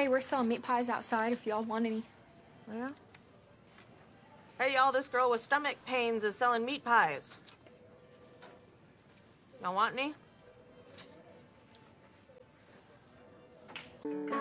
Hey, we're selling meat pies outside if y'all want any. Yeah? Hey, y'all, this girl with stomach pains is selling meat pies. Y'all want any?